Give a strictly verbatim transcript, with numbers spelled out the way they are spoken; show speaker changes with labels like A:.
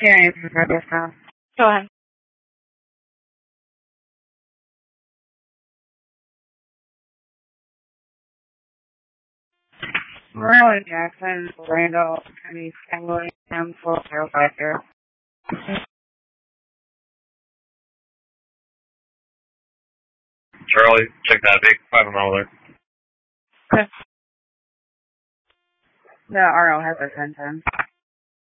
A: Yeah, you can grab your stuff.
B: Go ahead.
A: Maryland Jackson, Randall, Kenny, Stanley, M four zero five here.
C: Charlie, check that big five mile there.
B: Okay.
A: The R O has a ten ten.